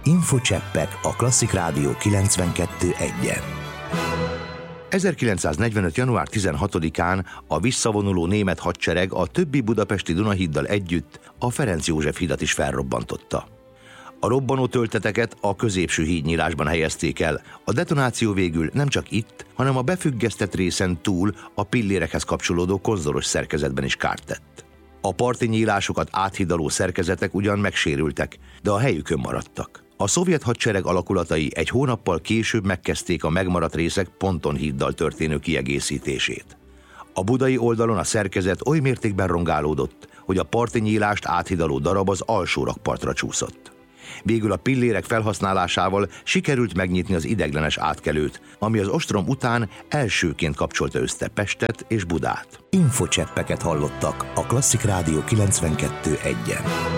Infocseppek a Klasszik Rádió 92.1-en. 1945. január 16-án a visszavonuló német hadsereg a többi budapesti Dunahiddal együtt a Ferenc József hidat is felrobbantotta. A robbanó tölteteket a középső hídnyílásban helyezték el. A detonáció végül nem csak itt, hanem a befüggesztett részen túl a pillérekhez kapcsolódó konzolos szerkezetben is kárt tett. A parti nyílásokat áthidaló szerkezetek ugyan megsérültek, de a helyükön maradtak. A szovjet hadsereg alakulatai egy hónappal később megkezdték a megmaradt részek pontonhíddal történő kiegészítését. A budai oldalon a szerkezet oly mértékben rongálódott, hogy a parti nyílást áthidaló darab az alsó rakpartra csúszott. Végül a pillérek felhasználásával sikerült megnyitni az ideiglenes átkelőt, ami az ostrom után elsőként kapcsolta össze Pestet és Budát. Infocseppeket hallottak a Klasszik Rádió 92.1-en.